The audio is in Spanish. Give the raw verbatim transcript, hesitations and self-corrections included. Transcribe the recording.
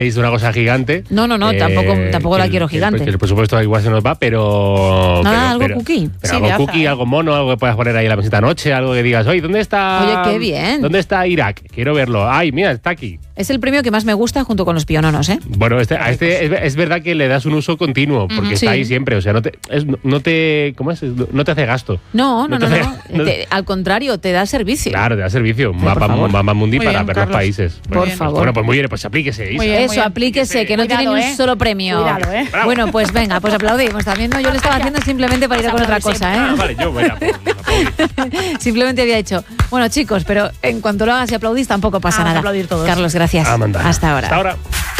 es una cosa gigante. No, no, no, eh, tampoco, tampoco la que, quiero gigante. Que, que el presupuesto igual se nos va, pero... Nada, pero, algo pero, cookie. Pero Sí, algo de cookie, aza, ¿eh? algo mono, algo que puedas poner ahí en la mesita noche, algo que digas, oye, ¿dónde está... Oye, qué bien. ¿Dónde está Irak? Quiero verlo. Ay, mira, está aquí. Es el premio que más me gusta junto con los piononos, ¿eh? Bueno, este, a este es, es verdad que le das un uso continuo, porque Ujú, está sí. ahí siempre. O sea, no te, es, no te. ¿Cómo es? No te hace gasto. No, no, No no, te no. hace- no. Te- al contrario, te da servicio. Claro, te da servicio. por Mapa, favor. Mapa Mundi Muy para bien, ver Carlos. los países. Por Bueno, favor. Bueno, pues muy bien, pues aplíquese, Isa. Muy bien, Eso, aplíquese, que no Cuidado, tiene ni ¿eh? un solo premio. Cuidado, ¿eh? Bravo. Bueno, pues venga, pues aplaudimos. También no, yo lo estaba haciendo simplemente para ir a con otra cosa, Ah, ¿eh? vale, yo voy a aplaudir. Simplemente había dicho, bueno, chicos, pero en cuanto lo hagas y aplaudís tampoco pasa Vamos a nada. aplaudir todos. Carlos, gracias. Amanda. Hasta ahora. Hasta ahora.